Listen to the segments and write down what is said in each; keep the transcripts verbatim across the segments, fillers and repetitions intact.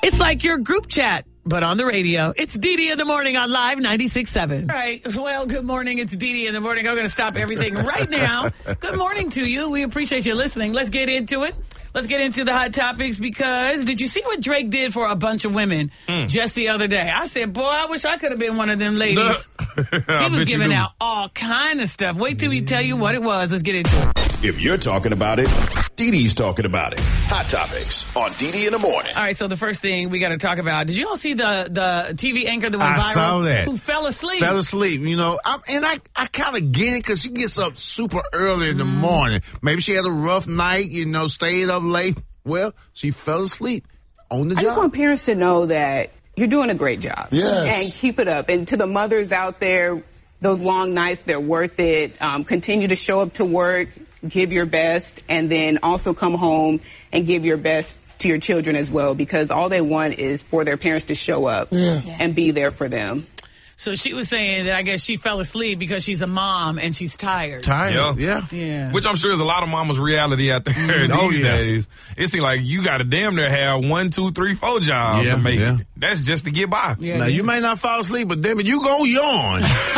It's like your group chat, but on the radio. It's Dee Dee in the morning on Live ninety-six point seven. All right. Well, good morning. It's Dee Dee in the morning. I'm going to stop everything right now. Good morning to you. We appreciate you listening. Let's get into it. Let's get into the hot topics because did you see what Drake did for a bunch of women mm. just the other day? I said, boy, I wish I could have been one of them ladies. He was giving out all kind of stuff. Wait till we tell you what it was. Let's get into it. If you're talking about it, Dee Dee's talking about it. Hot topics on Dee Dee in the morning. All right, so the first thing we got to talk about, did you all see the, the T V anchor that went I viral? I saw that. Who fell asleep. Fell asleep, you know. I, and I, I kind of get it because she gets up super early in the mm. morning. Maybe she had a rough night, you know, stayed up late. Well, she fell asleep on the I job. I just want parents to know that you're doing a great job. Yes. And keep it up. And to the mothers out there, those long nights, they're worth it. Um, continue to show up to work, give your best, and then also come home and give your best to your children as well, because all they want is for their parents to show up yeah. and be there for them. So she was saying that I guess she fell asleep because she's a mom and she's tired. Tired, yeah. yeah. yeah. Which I'm sure is a lot of mama's reality out there mm. these oh, yeah. days. It seems like you got to damn near have one, two, three, four jobs yeah, to make yeah. it. That's just to get by. Yeah, now, yeah. you may not fall asleep, but damn it, you gonna yawn.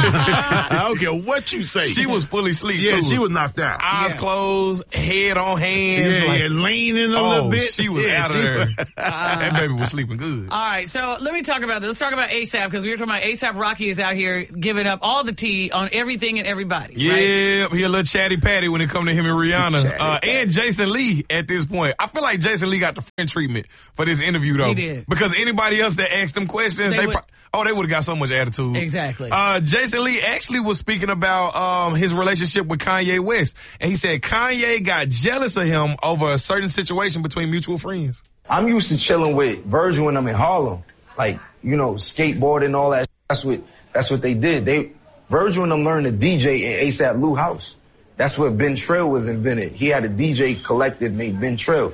I don't care what you say. She was fully asleep, Yeah, too. she was knocked out. Eyes yeah. closed, head on hands. Yeah, like, yeah, leaning a oh, little bit. She was yeah, out of she there. Was, uh, that baby was sleeping good. All right, so let me talk about this. Let's talk about ASAP, because we were talking about ASAP Rocky is out here giving up all the tea on everything and everybody. Yeah, right? he a little chatty patty when it come to him and Rihanna. Uh, and Jason Lee at this point. I feel like Jason Lee got the friend treatment for this interview, though. He did. Because anybody else that asked him questions, they, they would, pro- oh, they would have got so much attitude. Exactly. Uh, Jason Lee actually was speaking about um, his relationship with Kanye West. And he said Kanye got jealous of him over a certain situation between mutual friends. I'm used to chilling with Virgil when I'm in Harlem. Like, you know, skateboarding, all that. That's what, that's what they did. They Virgil and them learned to D J in ASAP Lou house. That's where Ben Trill was invented. He had a D J collective named Ben Trill.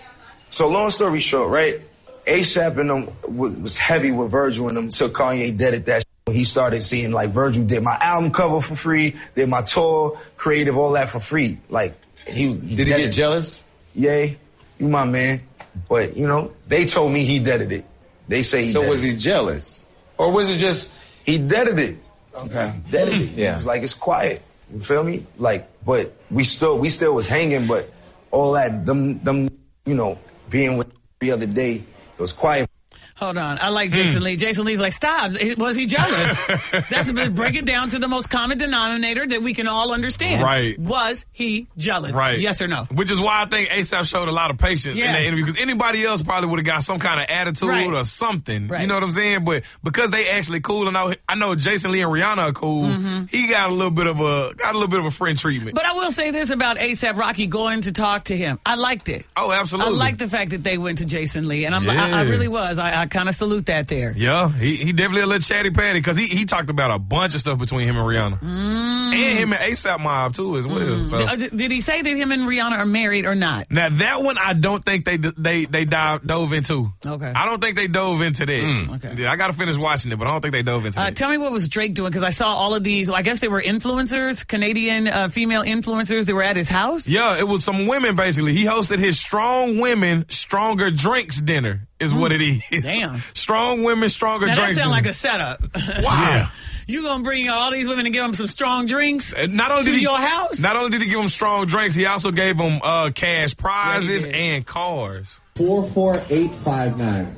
So long story short, right? ASAP and them was heavy with Virgil and them until Kanye did it. That shit. He started seeing like Virgil did my album cover for free, did my tour, creative, all that for free. Like he, he did he get jealous? Yay, you my man. But you know, they told me he deaded it. They say he so. Was it. he jealous, or was it just he deaded it? Okay. Deaded it. Yeah. It's like it's quiet. You feel me? Like, but we still we still was hanging, but all that them them you know being with the other day, it was quiet. Hold on. I like Jason mm. Lee. Jason Lee's like, stop. Was he jealous? That's break it down to the most common denominator that we can all understand. Right. Was he jealous? Right. Yes or no? Which is why I think ASAP showed a lot of patience yeah. in that interview, because anybody else probably would have got some kind of attitude right. or something. Right. You know what I'm saying? But because they actually cool, and I, I know Jason Lee and Rihanna are cool, mm-hmm. he got a little bit of a got a little bit of a friend treatment. But I will say this about ASAP Rocky going to talk to him. I liked it. Oh, absolutely. I liked the fact that they went to Jason Lee, and I'm, yeah. I, I really was. I, I kind of salute that there. Yeah, he, he definitely a little chatty patty, because he, he talked about a bunch of stuff between him and Rihanna. Mm. And him and ASAP Mob, too, as well. Mm. So. Did, did he say that him and Rihanna are married or not? Now, that one I don't think they they they dive, dove into. Okay. I don't think they dove into that. Mm. Okay. Yeah, I got to finish watching it, but I don't think they dove into uh, that. Tell me what was Drake doing, because I saw all of these, I guess they were influencers, Canadian uh, female influencers that were at his house? Yeah, it was some women, basically. He hosted his Strong Women, Stronger Drinks dinner, is mm. what it is. Damn. Strong Women, Stronger now, Drinks that sounds dinner. like a setup. Wow. Yeah. You gonna bring all these women and give them some strong drinks uh, not only to did he, your house? Not only did he give them strong drinks, he also gave them uh, cash prizes yeah, and cars. four four eight five nine.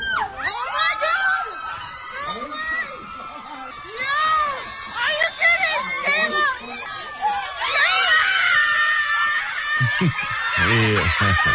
Yeah.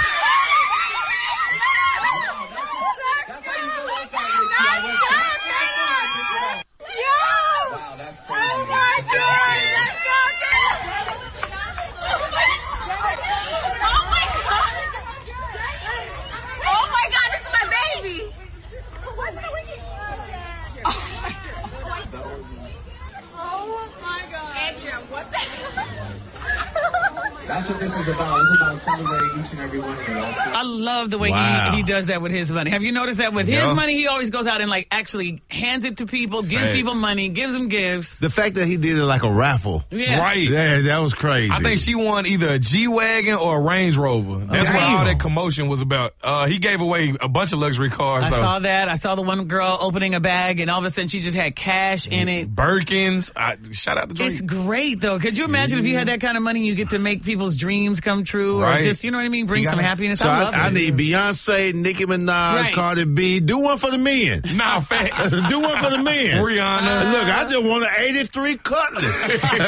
That's what this is about. It's about celebrate each and every one of you. I love the way Wow. he, he does that with his money. Have you noticed that with his Yeah. money, he always goes out and like actually hands it to people, gives Facts. people money, gives them gifts. The fact that he did it like a raffle. Yeah. Right. Yeah, that was crazy. I think she won either a G-Wagon or a Range Rover. That's what Damn. all that commotion was about. Uh, he gave away a bunch of luxury cars, I though. saw that. I saw the one girl opening a bag, and all of a sudden she just had cash in it. Birkins. I, shout out to Drake. It's great, though. Could you imagine if you had that kind of money, you get to make people's dreams come true, Right. or just, you know what I mean, bring You some gotta- happiness. So I I, love I it. need Beyonce, Nicki Minaj, Right. Cardi B. Do one for the men. Nah, facts. Do one for the men. Rihanna. Look, I just want an eighty-three Cutlass.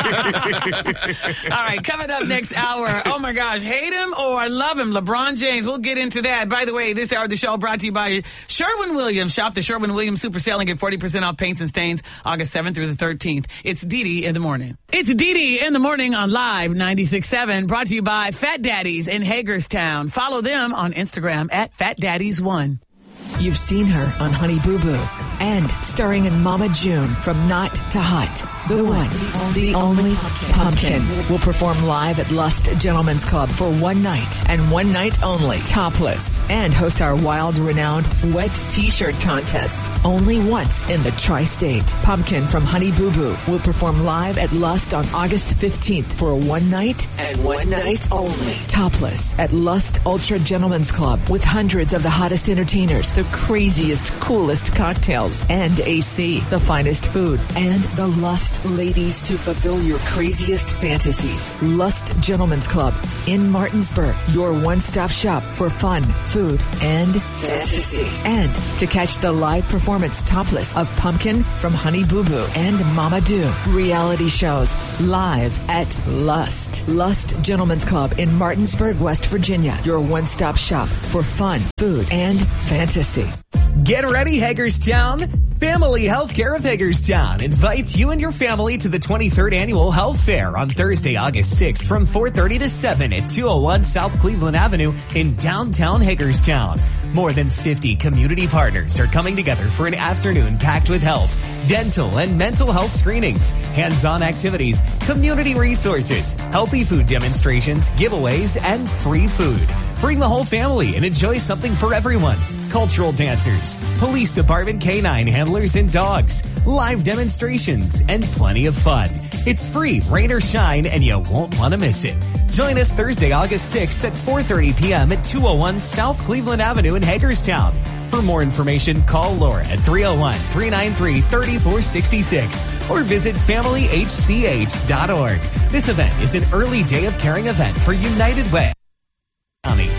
All right, coming up next hour. Oh my gosh, hate him or love him? LeBron James. We'll get into that. By the way, this hour of the show brought to you by Sherwin-Williams. Shop the Sherwin-Williams Super Sale and get forty percent off paints and stains August seventh through the thirteenth. It's Dee Dee in the morning. It's Dee Dee in the morning on Live ninety-six point seven, brought to you by Fat Daddies in Hagerstown. Follow them on Instagram at Fat Daddies one. You've seen her on Honey Boo Boo and starring in Mama June from Not to Hot. The one, the only Pumpkin will perform live at Lust Gentlemen's Club for one night and one night only, topless, and host our wild, renowned wet t-shirt contest only once in the tri-state. Pumpkin from Honey Boo Boo will perform live at Lust on August fifteenth for a one night and one night only, topless, at Lust Ultra Gentlemen's Club with hundreds of the hottest entertainers, the craziest, coolest cocktails, and A C, the finest food, and the Lust ladies to fulfill your craziest fantasies. Lust Gentlemen's Club in Martinsburg, your one-stop shop for fun, food, and fantasy. And to catch the live performance topless of Pumpkin from Honey Boo Boo and Mama Do reality shows live at Lust. Lust Gentlemen's Club in Martinsburg, West Virginia, your one-stop shop for fun, food, and fantasy. Get ready, Hagerstown. Family Healthcare of Hagerstown invites you and your family to the twenty-third Annual Health Fair on Thursday, August sixth from four thirty to seven at two oh one South Cleveland Avenue in downtown Hagerstown. More than fifty community partners are coming together for an afternoon packed with health, dental, and mental health screenings, hands-on activities, community resources, healthy food demonstrations, giveaways, and free food. Bring the whole family and enjoy something for everyone. Cultural dancers, police department canine handlers and dogs, live demonstrations, and plenty of fun. It's free, rain or shine, and you won't want to miss it. Join us Thursday, August sixth at four thirty p.m. at two oh one South Cleveland Avenue in Hagerstown. For more information, call Laura at three oh one, three nine three, three four six six or visit family h c h dot org. This event is an early day of caring event for United Way County.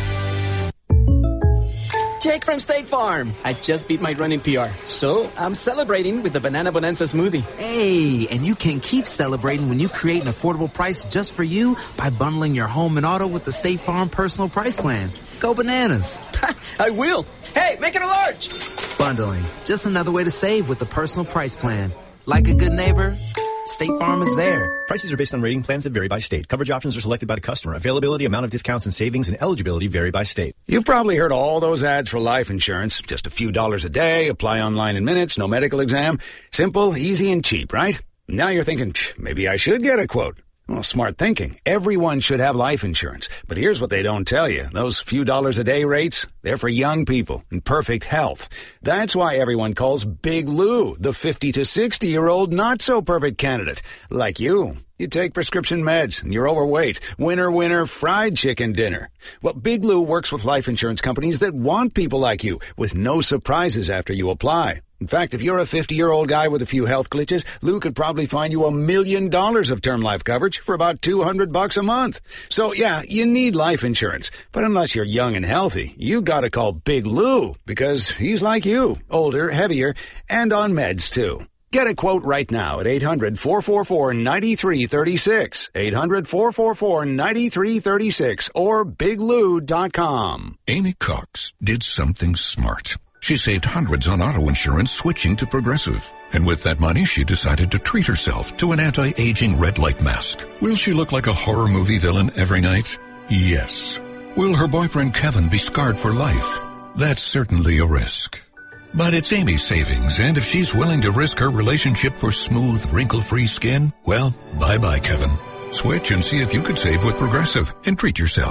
Jake from State Farm. I just beat my running P R, so I'm celebrating with the Banana Bonanza smoothie. Hey, and you can keep celebrating when you create an affordable price just for you by bundling your home and auto with the State Farm Personal Price Plan. Go bananas. I will. Hey, make it a large. Bundling, just another way to save with the Personal Price Plan. Like a good neighbor, State Farm is there. Prices are based on rating plans that vary by state. Coverage options are selected by the customer. Availability, amount of discounts and savings, and eligibility vary by state. You've probably heard all those ads for life insurance. Just a few dollars a day, apply online in minutes, no medical exam. Simple, easy, and cheap, right? Now you're thinking, maybe I should get a quote. Well, smart thinking. Everyone should have life insurance. But here's what they don't tell you. Those few dollars a day rates, they're for young people in perfect health. That's why everyone calls Big Lou the fifty to sixty-year-old not-so-perfect candidate. Like you. You take prescription meds and you're overweight. Winner, winner, fried chicken dinner. Well, Big Lou works with life insurance companies that want people like you with no surprises after you apply. In fact, if you're a fifty-year-old guy with a few health glitches, Lou could probably find you a million dollars of term life coverage for about two hundred bucks a month. So yeah, you need life insurance. But unless you're young and healthy, you gotta call Big Lou because he's like you, older, heavier, and on meds too. Get a quote right now at eight hundred, four four four, nine three three six, eight hundred, four four four, nine three three six, or big lou dot com. Amy Cox did something smart. She saved hundreds on auto insurance switching to Progressive. And with that money, she decided to treat herself to an anti-aging red light mask. Will she look like a horror movie villain every night? Yes. Will her boyfriend Kevin be scarred for life? That's certainly a risk. But it's Amy's savings, and if she's willing to risk her relationship for smooth, wrinkle-free skin, well, bye-bye, Kevin. Switch and see if you could save with Progressive and treat yourself.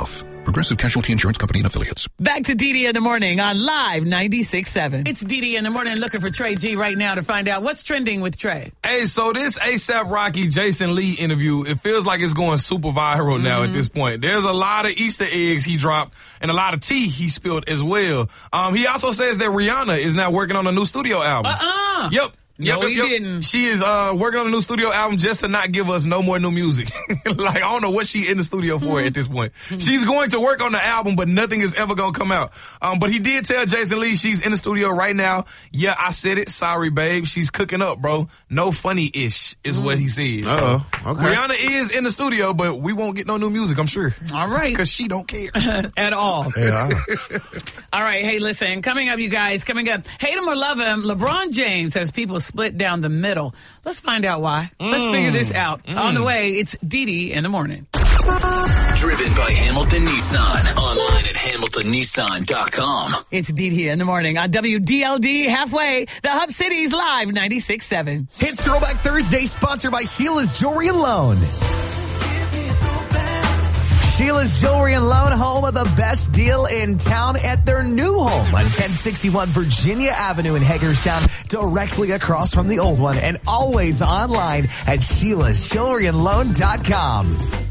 Progressive Casualty Insurance Company and Affiliates. Back to Dee Dee in the Morning on Live ninety-six point seven. It's Dee Dee in the Morning looking for Trey G right now to find out what's trending with Trey. Hey, so this ASAP Rocky Jason Lee interview, it feels like it's going super viral mm-hmm. now at this point. There's a lot of Easter eggs he dropped and a lot of tea he spilled as well. Um, he also says that Rihanna is now working on a new studio album. Uh-uh. Yep. Yep, no, yep, he yep. didn't. She is uh, working on a new studio album just to not give us no more new music. Like, I don't know what she in the studio for mm-hmm. at this point. Mm-hmm. She's going to work on the album, but nothing is ever going to come out. Um, but he did tell Jason Lee she's in the studio right now. Yeah, I said it. Sorry, babe. She's cooking up, bro. No funny-ish is mm. what he said. Uh-oh. So, okay. Rihanna is in the studio, but we won't get no new music, I'm sure. All right. Because she don't care. At all. Yeah. All right. Hey, listen. Coming up, you guys. Coming up. Hate him or love him, LeBron James has people split down the middle. Middle. Let's find out why. Mm. Let's figure this out. Mm. On the way, it's Dee Dee in the Morning. Driven by Hamilton Nissan. Online at hamilton nissan dot com. It's Dee Dee in the Morning on W D L D Halfway, the Hub City's Live ninety-six point seven. It's Throwback Thursday, sponsored by Sheila's Jewelry and Loan. Sheila's Jewelry and Loan, home of the best deal in town at their new home on ten sixty-one Virginia Avenue in Hagerstown, directly across from the old one, and always online at sheilas jewelry and loan dot com.